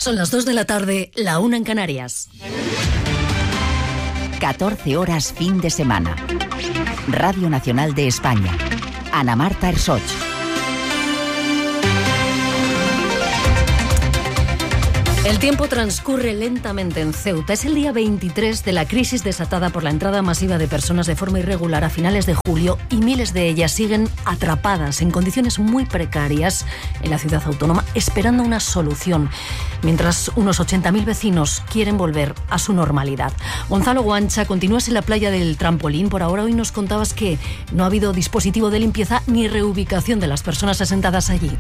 Son las 2 de la tarde, la 1 en Canarias. 14 horas fin de semana. Radio Nacional de España. Ana Marta Ersoch. El tiempo transcurre lentamente en Ceuta. Es el día 23 de la crisis desatada por la entrada masiva de personas de forma irregular a finales de julio y miles de ellas siguen atrapadas en condiciones muy precarias en la ciudad autónoma esperando una solución, mientras unos 80.000 vecinos quieren volver a su normalidad. Gonzalo Guancha, continúas en la playa del Trampolín. Por ahora hoy nos contabas que no ha habido dispositivo de limpieza ni reubicación de las personas asentadas allí.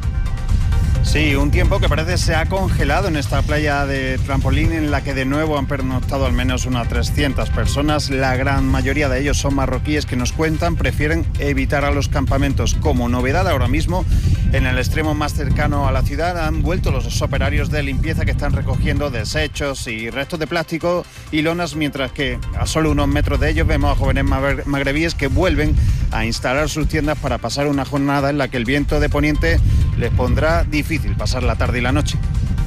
Sí, un tiempo que parece se ha congelado en esta playa de Trampolín, en la que de nuevo han pernoctado al menos unas 300 personas. La gran mayoría de ellos son marroquíes que nos cuentan, prefieren evitar a los campamentos. Como novedad ahora mismo, en el extremo más cercano a la ciudad han vuelto los operarios de limpieza que están recogiendo desechos y restos de plástico y lonas, mientras que a solo unos metros de ellos vemos a jóvenes magrebíes que vuelven a instalar sus tiendas para pasar una jornada en la que el viento de poniente les pondrá difícil pasar la tarde y la noche.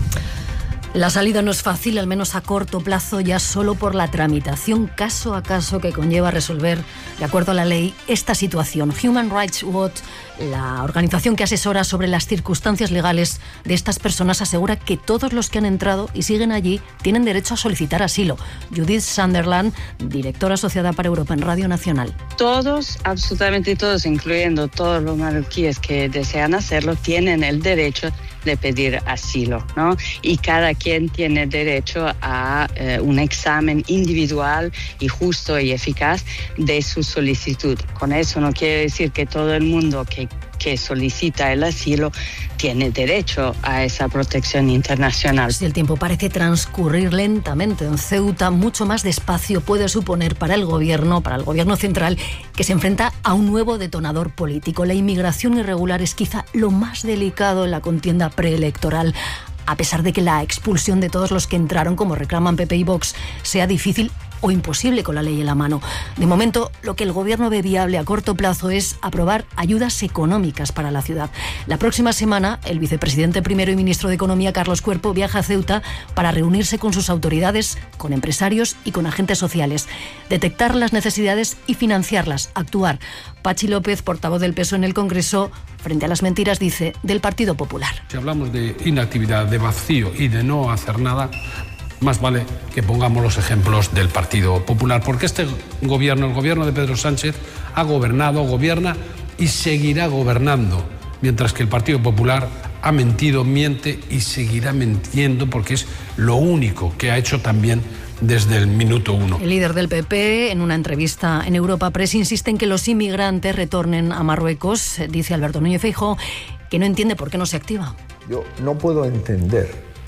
La salida no es fácil, al menos a corto plazo, ya solo por la tramitación caso a caso que conlleva resolver, de acuerdo a la ley, esta situación. Human Rights Watch, la organización que asesora sobre las circunstancias legales de estas personas, asegura que todos los que han entrado y siguen allí tienen derecho a solicitar asilo. Judith Sunderland, directora asociada para Europa en Radio Nacional. Todos, absolutamente todos, incluyendo todos los marroquíes que desean hacerlo, tienen el derecho de pedir asilo, ¿no? Y cada quien tiene derecho a un examen individual y justo y eficaz de su solicitud. Con eso no quiere decir que todo el mundo que solicita el asilo tiene derecho a esa protección internacional. Si el tiempo parece transcurrir lentamente en Ceuta, mucho más despacio puede suponer para el gobierno central, que se enfrenta a un nuevo detonador político. La inmigración irregular es quizá lo más delicado en la contienda preelectoral. A pesar de que la expulsión de todos los que entraron, como reclaman PP y Vox, sea difícil o imposible con la ley en la mano. De momento, lo que el gobierno ve viable a corto plazo es aprobar ayudas económicas para la ciudad. La próxima semana, el vicepresidente primero y ministro de Economía, Carlos Cuerpo, viaja a Ceuta para reunirse con sus autoridades, con empresarios y con agentes sociales, detectar las necesidades y financiarlas, actuar. Pachi López, portavoz del PSOE en el Congreso, frente a las mentiras, dice, del Partido Popular. Si hablamos de inactividad, de vacío y de no hacer nada, más vale que pongamos los ejemplos del Partido Popular, porque este gobierno, el gobierno de Pedro Sánchez, ha gobernado, gobierna y seguirá gobernando, mientras que el Partido Popular ha mentido, miente y seguirá mintiendo, porque es lo único que ha hecho también desde el minuto uno. El líder del PP, en una entrevista en Europa Press, insiste en que los inmigrantes retornen a Marruecos. Dice Alberto Núñez Feijóo que no entiende por qué no se activa. Yo no puedo entender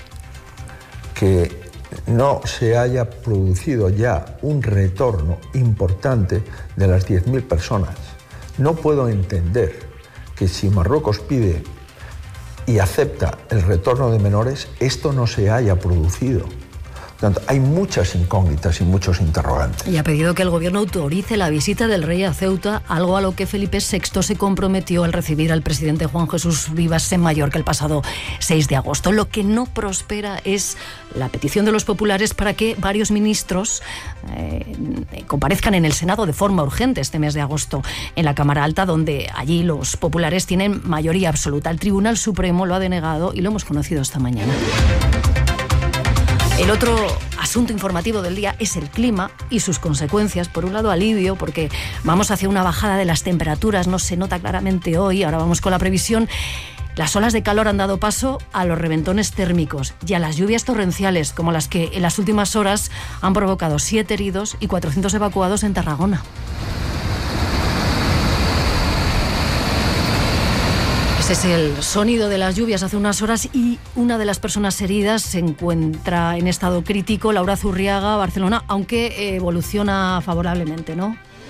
que no se haya producido ya un retorno importante de las 10.000 personas. No puedo entender que si Marruecos pide y acepta el retorno de menores, esto no se haya producido. Por tanto, hay muchas incógnitas y muchos interrogantes. Y ha pedido que el gobierno autorice la visita del rey a Ceuta, algo a lo que Felipe VI se comprometió al recibir al presidente Juan Jesús Vivas en Mallorca el pasado 6 de agosto. Lo que no prospera es la petición de los populares para que varios ministros comparezcan en el Senado de forma urgente este mes de agosto en la Cámara Alta, donde allí los populares tienen mayoría absoluta. El Tribunal Supremo lo ha denegado y lo hemos conocido esta mañana. El otro asunto informativo del día es el clima y sus consecuencias. Por un lado, alivio, porque vamos hacia una bajada de las temperaturas, no se nota claramente hoy. Ahora vamos con la previsión. Las olas de calor han dado paso a los reventones térmicos y a las lluvias torrenciales, como las que en las últimas horas han provocado 7 heridos y 400 evacuados en Tarragona. Ese es el sonido de las lluvias hace unas horas y una de las personas heridas se encuentra en estado crítico, Laura Zurriaga, Barcelona, aunque evoluciona favorablemente, ¿no?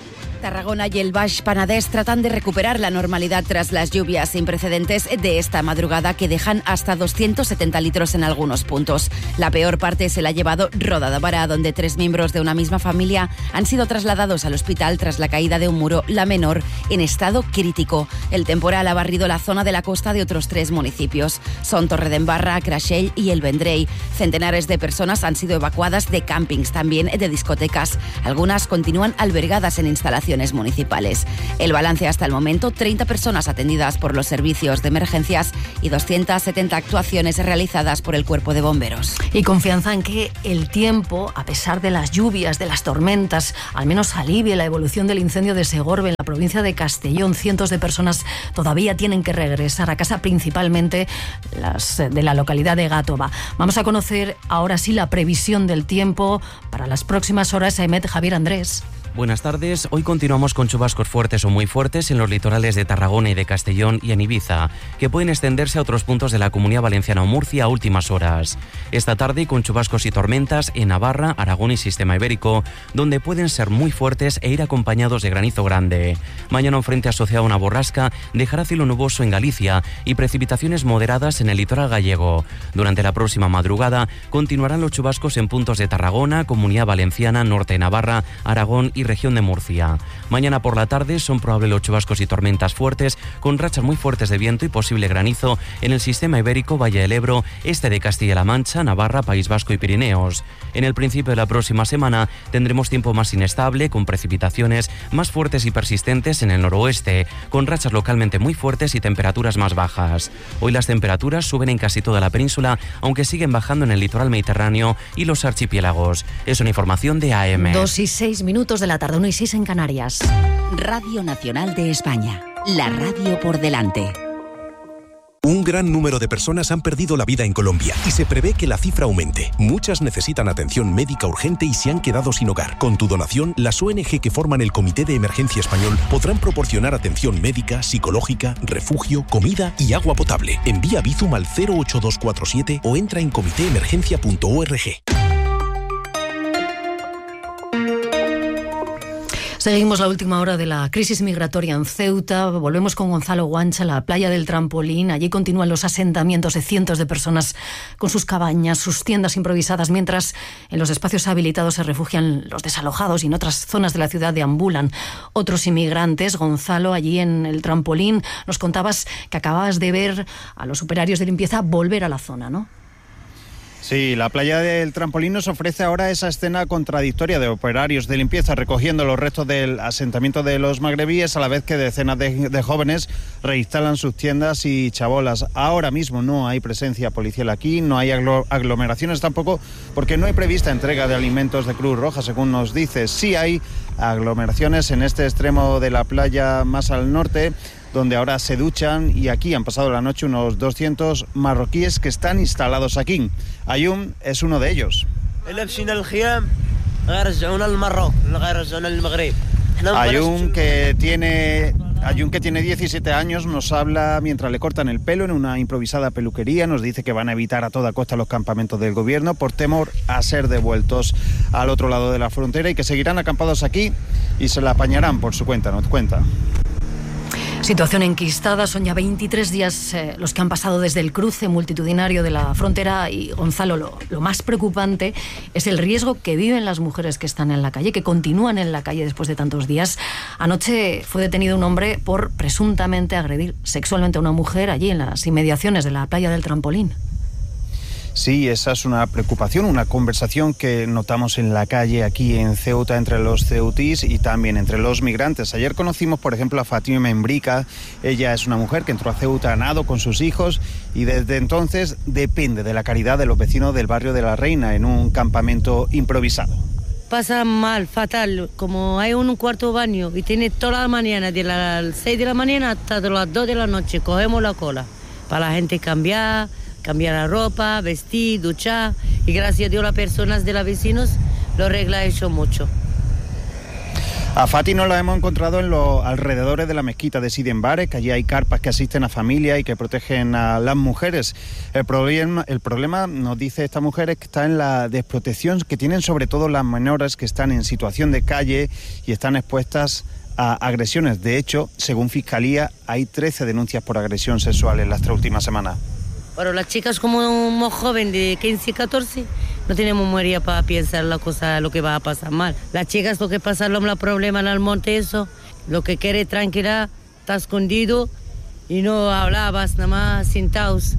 Tarragona y el Baix Penedès tratan de recuperar la normalidad tras las lluvias sin precedentes de esta madrugada que dejan hasta 270 litros en algunos puntos. La peor parte se la ha llevado Roda de Barà, donde 3 miembros de una misma familia han sido trasladados al hospital tras la caída de un muro, la menor en estado crítico. El temporal ha barrido la zona de la costa de otros 3 municipios. Son Torredembarra, Creixell y El Vendrell. Centenares de personas han sido evacuadas de campings, también de discotecas. Algunas continúan albergadas en instalaciones municipales. El balance hasta el momento: 30 personas atendidas por los servicios de emergencias y 270 actuaciones realizadas por el Cuerpo de Bomberos. Y confianza en que el tiempo, a pesar de las lluvias, de las tormentas, al menos alivie la evolución del incendio de Segorbe en la provincia de Castellón. Cientos de personas todavía tienen que regresar a casa, principalmente las de la localidad de Gàtova. Vamos a conocer ahora sí la previsión del tiempo para las próximas horas. Javier Andrés. Buenas tardes. Hoy continuamos con chubascos fuertes o muy fuertes en los litorales de Tarragona y de Castellón y en Ibiza, que pueden extenderse a otros puntos de la Comunidad Valenciana o Murcia a últimas horas. Esta tarde con chubascos y tormentas en Navarra, Aragón y Sistema Ibérico, donde pueden ser muy fuertes e ir acompañados de granizo grande. Mañana un frente asociado a una borrasca dejará cielo nuboso en Galicia y precipitaciones moderadas en el litoral gallego. Durante la próxima madrugada continuarán los chubascos en puntos de Tarragona, Comunidad Valenciana, Norte de Navarra, Aragón y región de Murcia. Mañana por la tarde son probables los chubascos y tormentas fuertes, con rachas muy fuertes de viento y posible granizo en el Sistema Ibérico, Valle del Ebro, este de Castilla-La Mancha, Navarra, País Vasco y Pirineos. En el principio de la próxima semana tendremos tiempo más inestable, con precipitaciones más fuertes y persistentes en el noroeste, con rachas localmente muy fuertes y temperaturas más bajas. Hoy las temperaturas suben en casi toda la península, aunque siguen bajando en el litoral mediterráneo y los archipiélagos. Es una información de AM. 2:06 de la tarde, 1:06 en Canarias. Radio Nacional de España, la radio por delante. Un gran número de personas han perdido la vida en Colombia y se prevé que la cifra aumente. Muchas necesitan atención médica urgente y se han quedado sin hogar. Con tu donación, las ONG que forman el Comité de Emergencia Español podrán proporcionar atención médica, psicológica, refugio, comida y agua potable. Envía Bizum al 08247 o entra en comitéemergencia.org. Seguimos la última hora de la crisis migratoria en Ceuta. Volvemos con Gonzalo Guancha, la playa del Trampolín. Allí continúan los asentamientos de cientos de personas con sus cabañas, sus tiendas improvisadas, mientras en los espacios habilitados se refugian los desalojados y en otras zonas de la ciudad deambulan otros inmigrantes. Gonzalo, allí en el Trampolín, nos contabas que acababas de ver a los operarios de limpieza volver a la zona, ¿no? Sí, la playa del Trampolín nos ofrece ahora esa escena contradictoria de operarios de limpieza recogiendo los restos del asentamiento de los magrebíes, a la vez que decenas de jóvenes reinstalan sus tiendas y chabolas. Ahora mismo no hay presencia policial aquí, no hay aglomeraciones tampoco, porque no hay prevista entrega de alimentos de Cruz Roja, según nos dice. Sí hay aglomeraciones en este extremo de la playa más al norte, donde ahora se duchan, y aquí han pasado la noche unos 200 marroquíes que están instalados aquí. Ayum es uno de ellos. Ayum, que tiene 17 años, nos habla mientras le cortan el pelo en una improvisada peluquería. Nos dice que van a evitar a toda costa los campamentos del gobierno por temor a ser devueltos al otro lado de la frontera y que seguirán acampados aquí y se la apañarán por su cuenta, nos cuenta. Situación enquistada, son ya 23 días los que han pasado desde el cruce multitudinario de la frontera y, Gonzalo, lo más preocupante es el riesgo que viven las mujeres que están en la calle, que continúan en la calle después de tantos días. Anoche fue detenido un hombre por presuntamente agredir sexualmente a una mujer allí en las inmediaciones de la playa del Trampolín. Sí, esa es una preocupación, una conversación que notamos en la calle aquí en Ceuta entre los ceutís y también entre los migrantes. Ayer conocimos, por ejemplo, a Fátima Membrica. Ella es una mujer que entró a Ceuta a nado con sus hijos y desde entonces depende de la caridad de los vecinos del barrio de La Reina en un campamento improvisado. Pasa mal, fatal, como hay un cuarto baño y tiene toda la mañana, de las 6 de la mañana hasta las 2 de la noche, cogemos la cola para la gente cambiar la ropa, vestir, duchar, y gracias a Dios las personas de los vecinos lo arregla hecho mucho. A Fati nos la hemos encontrado en los alrededores de la mezquita de Sidi Mbarek. Allí hay carpas que asisten a familias y que protegen a las mujeres. El problema, nos dice esta mujer, es que está en la desprotección que tienen sobre todo las menores que están en situación de calle y están expuestas a agresiones. De hecho, según Fiscalía, hay 13 denuncias por agresión sexual en las 3 últimas semanas. Pero las chicas como más joven de 15 y 14 no tienen memoria para pensar lo que va a pasar mal. Las chicas lo que pasa los problemas en el monte, eso, lo que quiere tranquilidad, está escondido y no hablabas nada más sentados.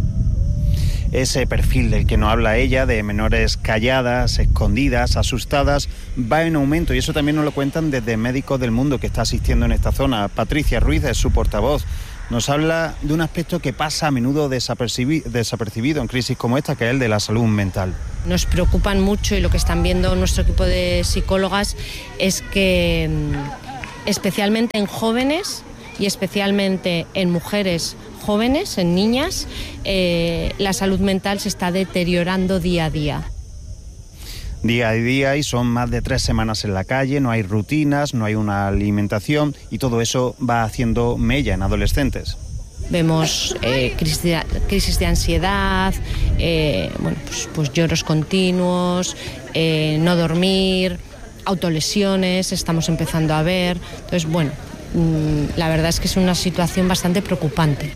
Ese perfil del que no habla ella, de menores calladas, escondidas, asustadas, va en aumento y eso también nos lo cuentan desde Médicos del Mundo que está asistiendo en esta zona. Patricia Ruiz es su portavoz. Nos habla de un aspecto que pasa a menudo desapercibido en crisis como esta, que es el de la salud mental. Nos preocupan mucho y lo que están viendo nuestro equipo de psicólogas es que especialmente en jóvenes y especialmente en mujeres jóvenes, en niñas, la salud mental se está deteriorando día a día. Día a día y son más de 3 semanas en la calle, no hay rutinas, no hay una alimentación y todo eso va haciendo mella en adolescentes. Vemos crisis de ansiedad, pues lloros continuos, no dormir, autolesiones, estamos empezando a ver. Entonces, la verdad es que es una situación bastante preocupante.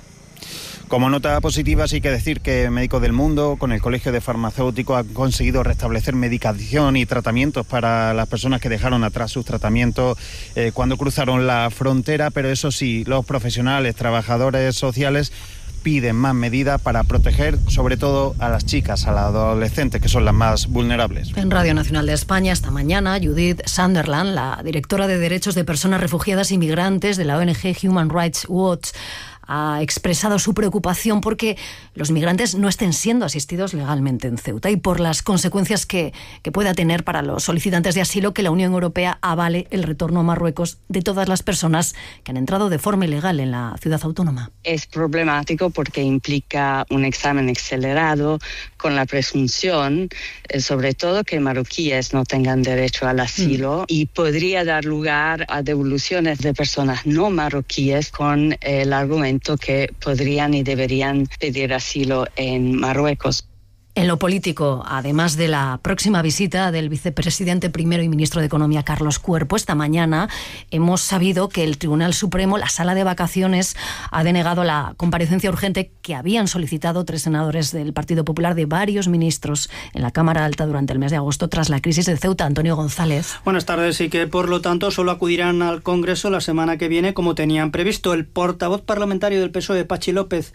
Como nota positiva, sí que decir que Médicos del Mundo, con el Colegio de Farmacéuticos, han conseguido restablecer medicación y tratamientos para las personas que dejaron atrás sus tratamientos cuando cruzaron la frontera, pero eso sí, los profesionales, trabajadores sociales, piden más medidas para proteger sobre todo a las chicas, a las adolescentes, que son las más vulnerables. En Radio Nacional de España esta mañana, Judith Sunderland, la directora de Derechos de Personas Refugiadas y Migrantes de la ONG Human Rights Watch, ha expresado su preocupación porque los migrantes no estén siendo asistidos legalmente en Ceuta y por las consecuencias que pueda tener para los solicitantes de asilo que la Unión Europea avale el retorno a Marruecos de todas las personas que han entrado de forma ilegal en la ciudad autónoma. Es problemático porque implica un examen acelerado con la presunción, sobre todo, que marroquíes no tengan derecho al asilo y podría dar lugar a devoluciones de personas no marroquíes con el argumento que podrían y deberían pedir asilo en Marruecos. En lo político, además de la próxima visita del vicepresidente primero y ministro de Economía, Carlos Cuerpo, esta mañana hemos sabido que el Tribunal Supremo, la sala de vacaciones, ha denegado la comparecencia urgente que habían solicitado 3 senadores del Partido Popular de varios ministros en la Cámara Alta durante el mes de agosto tras la crisis de Ceuta. Antonio González. Buenas tardes, y que por lo tanto solo acudirán al Congreso la semana que viene como tenían previsto. El portavoz parlamentario del PSOE, Pachi López,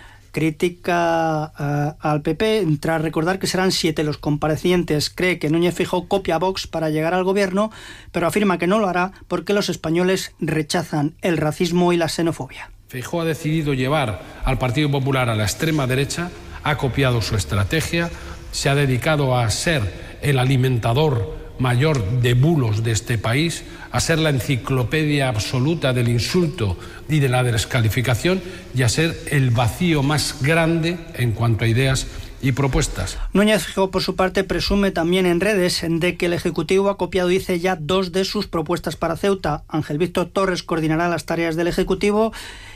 critica al PP tras recordar que serán 7 los comparecientes. Cree que Núñez Feijóo copia a Vox para llegar al gobierno, pero afirma que no lo hará porque los españoles rechazan el racismo y la xenofobia. Feijóo ha decidido llevar al Partido Popular a la extrema derecha, ha copiado su estrategia, se ha dedicado a ser el alimentador mayor de bulos de este país, a ser la enciclopedia absoluta del insulto y de la descalificación y a ser el vacío más grande en cuanto a ideas y propuestas. Núñez Feijóo, por su parte, presume también en redes de que el Ejecutivo ha copiado, dice, ya 2 de sus propuestas para Ceuta. Ángel Víctor Torres coordinará las tareas del Ejecutivo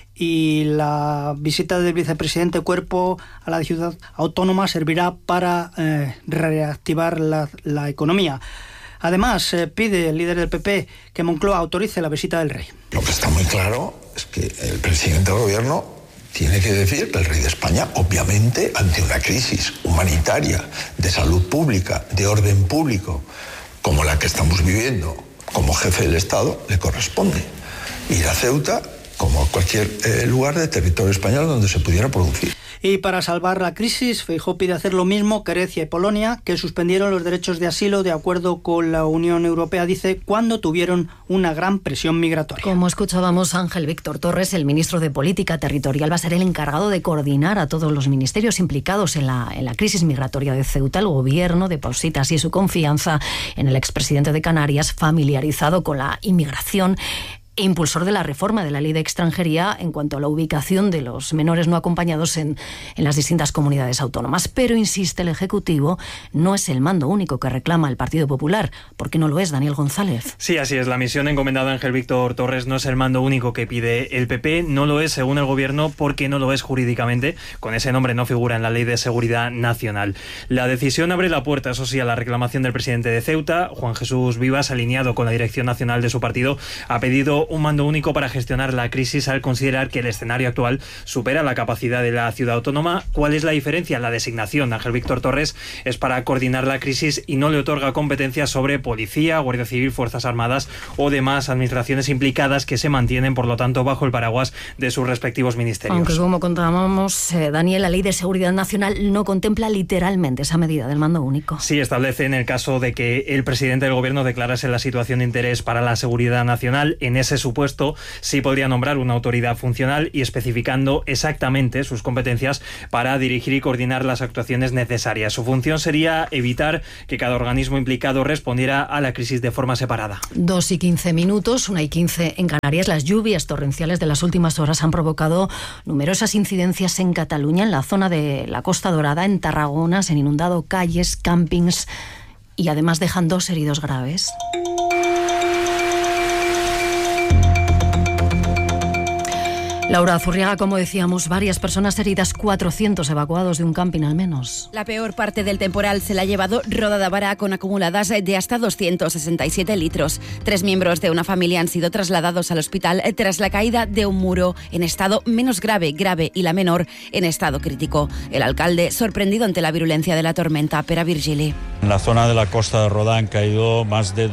y la visita del vicepresidente Cuerpo a la ciudad autónoma servirá para reactivar la economía. Además, pide el líder del PP que Moncloa autorice la visita del rey. Lo que está muy claro es que el presidente del gobierno tiene que decir que el rey de España, obviamente, ante una crisis humanitaria, de salud pública, de orden público, como la que estamos viviendo, como jefe del Estado, le corresponde ir a Ceuta como a cualquier lugar de territorio español donde se pudiera producir. Y para salvar la crisis, Feijóo pide hacer lo mismo que Grecia y Polonia, que suspendieron los derechos de asilo de acuerdo con la Unión Europea, dice, cuando tuvieron una gran presión migratoria. Como escuchábamos, Ángel Víctor Torres, el ministro de Política Territorial, va a ser el encargado de coordinar a todos los ministerios implicados en la crisis migratoria de Ceuta. El gobierno deposita así su confianza en el expresidente de Canarias, familiarizado con la inmigración e impulsor de la reforma de la ley de extranjería en cuanto a la ubicación de los menores no acompañados en las distintas comunidades autónomas. Pero, insiste el Ejecutivo, no es el mando único que reclama el Partido Popular. ¿Por qué no lo es, Daniel González? Sí, así es. La misión encomendada a Ángel Víctor Torres no es el mando único que pide el PP. No lo es, según el Gobierno, porque no lo es jurídicamente. Con ese nombre no figura en la Ley de Seguridad Nacional. La decisión abre la puerta, eso sí, a la reclamación del presidente de Ceuta. Juan Jesús Vivas, alineado con la dirección nacional de su partido, ha pedido un mando único para gestionar la crisis al considerar que el escenario actual supera la capacidad de la ciudad autónoma. ¿Cuál es la diferencia? La designación de Ángel Víctor Torres es para coordinar la crisis y no le otorga competencias sobre policía, Guardia Civil, Fuerzas Armadas o demás administraciones implicadas que se mantienen, por lo tanto, bajo el paraguas de sus respectivos ministerios. Aunque, como contábamos, Daniel, la Ley de Seguridad Nacional no contempla literalmente esa medida del mando único. Sí, establece en el caso de que el presidente del Gobierno declarase la situación de interés para la seguridad nacional. En ese supuesto sí podría nombrar una autoridad funcional y especificando exactamente sus competencias para dirigir y coordinar las actuaciones necesarias. Su función sería evitar que cada organismo implicado respondiera a la crisis de forma separada. 2:15, 1:15 en Canarias. Las lluvias torrenciales de las últimas horas han provocado numerosas incidencias en Cataluña, en la zona de la Costa Dorada, en Tarragona. Se han inundado calles, campings y además dejan 2 heridos graves. Laura Zurriaga, como decíamos, varias personas heridas, 400 evacuados de un camping al menos. La peor parte del temporal se la ha llevado Roda de Bará, con acumuladas de hasta 267 litros. 3 miembros de una familia han sido trasladados al hospital tras la caída de un muro en estado menos grave, y la menor en estado crítico. El alcalde, sorprendido ante la virulencia de la tormenta. Pere Virgili. En la zona de la costa de Roda han caído más de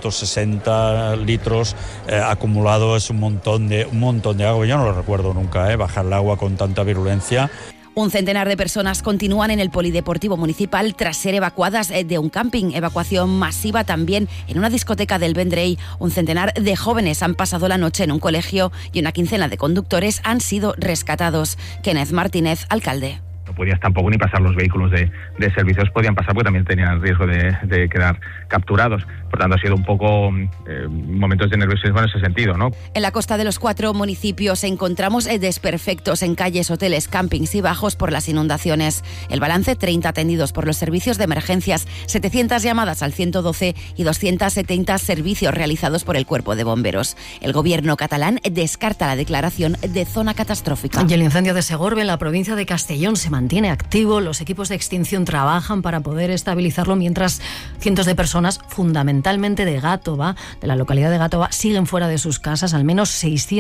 260 litros acumulado. Es un montón de agua. Yo no lo recuerdo nunca, bajar el agua con tanta virulencia. Un centenar de personas continúan en el polideportivo municipal tras ser evacuadas de un camping. Evacuación masiva también en una discoteca del Vendrell. Un centenar de jóvenes han pasado la noche en un colegio y una quincena de conductores han sido rescatados. Kenneth Martínez, alcalde. No podías tampoco ni pasar los vehículos de servicios, podían pasar porque también tenían riesgo de quedar capturados. Por tanto, ha sido un poco momentos de nerviosismo en ese sentido, ¿no? En la costa de los 4 municipios encontramos desperfectos en calles, hoteles, campings y bajos por las inundaciones. El balance: 30 atendidos por los servicios de emergencias, 700 llamadas al 112 y 270 servicios realizados por el Cuerpo de Bomberos. El gobierno catalán descarta la declaración de zona catastrófica. Y el incendio de Segorbe, en la provincia de Castellón, se mantiene activo. Los equipos de extinción trabajan para poder estabilizarlo, mientras cientos de personas, fundamentalmente de Gátova, de la localidad de Gátova, siguen fuera de sus casas. Al menos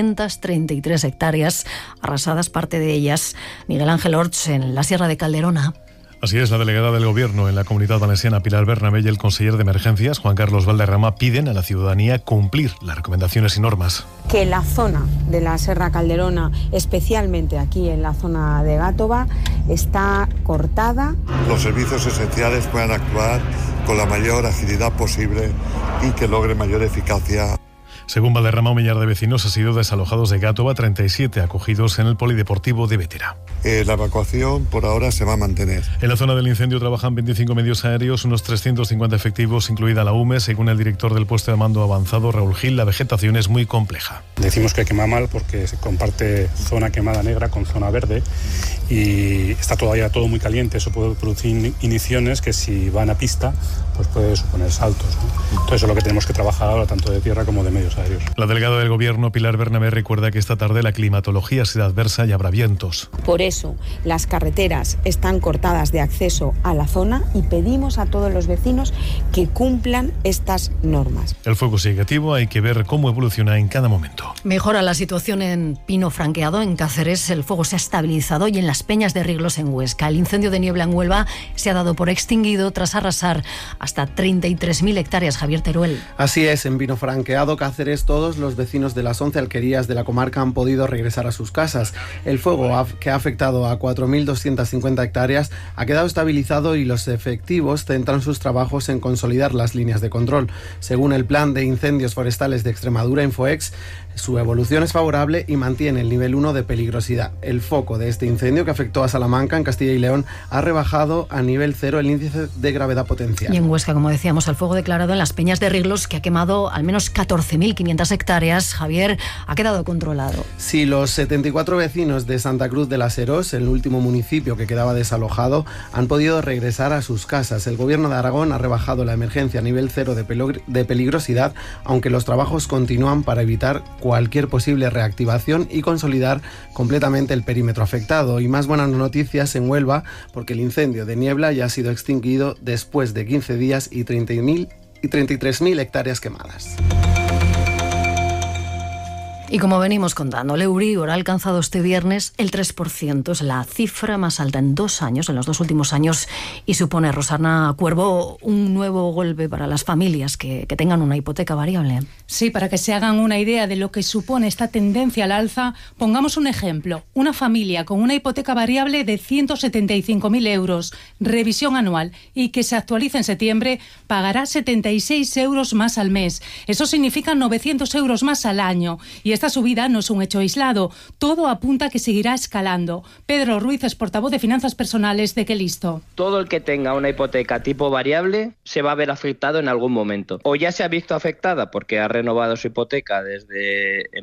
633 hectáreas arrasadas, parte de ellas, Miguel Ángel Orts, en la Sierra de Calderona. Así es, la delegada del Gobierno en la Comunidad Valenciana, Pilar Bernabé, y el conseller de Emergencias, Juan Carlos Valderrama, piden a la ciudadanía cumplir las recomendaciones y normas. Que la zona de la Sierra Calderona, especialmente aquí en la zona de Gátova, está cortada. Los servicios esenciales puedan actuar con la mayor agilidad posible y que logre mayor eficacia. Según Valderrama, un millar de vecinos han sido desalojados de Gátova, 37 acogidos en el polideportivo de Bétera. La evacuación por ahora se va a mantener. En la zona del incendio trabajan 25 medios aéreos, unos 350 efectivos, incluida la UME. Según el director del puesto de mando avanzado, Raúl Gil, la vegetación es muy compleja. Decimos que quema mal porque se comparte zona quemada negra con zona verde y está todavía todo muy caliente. Eso puede producir igniciones que, si van a pista, pues puede suponer saltos, ¿no? Entonces, eso es lo que tenemos que trabajar ahora, tanto de tierra como de medios aéreos. La delegada del Gobierno, Pilar Bernabé, recuerda que esta tarde la climatología será adversa y habrá vientos. Por eso, las carreteras están cortadas de acceso a la zona y pedimos a todos los vecinos que cumplan estas normas. El fuego sigue activo, hay que ver cómo evoluciona en cada momento. Mejora la situación en Pino Franqueado, en Cáceres. El fuego se ha estabilizado, y en las Peñas de Riglos, en Huesca. El incendio de niebla en Huelva se ha dado por extinguido tras arrasar hasta 33.000 hectáreas. Javier Teruel. Así es, en Pino Franqueado, Cáceres, todos los vecinos de las 11 alquerías de la comarca han podido regresar a sus casas. El fuego, que ha afectado a 4.250 hectáreas, ha quedado estabilizado y los efectivos centran sus trabajos en consolidar las líneas de control. Según el Plan de Incendios Forestales de Extremadura, Infoex, su evolución es favorable y mantiene el nivel 1 de peligrosidad. El foco de este incendio, incendio que afectó a Salamanca, en Castilla y León, ha rebajado a nivel 0 el índice de gravedad potencial. Y en Huesca, como decíamos, el fuego declarado en las Peñas de Riglos, que ha quemado al menos 14.500 hectáreas, Javier, ha quedado controlado. Sí, los 74 vecinos de Santa Cruz de las Herós, el último municipio que quedaba desalojado, han podido regresar a sus casas. El Gobierno de Aragón ha rebajado la emergencia a nivel 0 de peligrosidad, aunque los trabajos continúan para evitar cualquier posible reactivación y consolidar completamente el perímetro afectado. Y más buenas noticias en Huelva, porque el incendio de Niebla ya ha sido extinguido después de 15 días y 33.000 hectáreas quemadas. Y como venimos contando, el Euribor ha alcanzado este viernes el 3%, es la cifra más alta en 2 años, en los 2 últimos años, y supone, Rosana Cuervo, un nuevo golpe para las familias que tengan una hipoteca variable. Sí, para que se hagan una idea de lo que supone esta tendencia al alza, pongamos un ejemplo. Una familia con una hipoteca variable de 175.000 euros, revisión anual, y que se actualice en septiembre, pagará 76 euros más al mes. Eso significa 900 euros más al año. Y esta subida no es un hecho aislado. Todo apunta a que seguirá escalando. Pedro Ruiz es portavoz de Finanzas Personales de Qué Listo. Todo el que tenga una hipoteca tipo variable se va a ver afectado en algún momento. O ya se ha visto afectada porque ha renovado su hipoteca desde